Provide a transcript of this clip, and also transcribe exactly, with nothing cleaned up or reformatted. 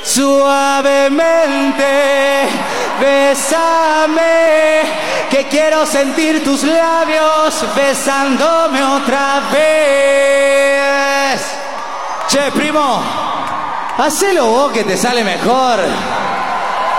Suavemente, bésame, que quiero sentir tus labios besándome otra vez. Che, primo, hacelo vos que te sale mejor.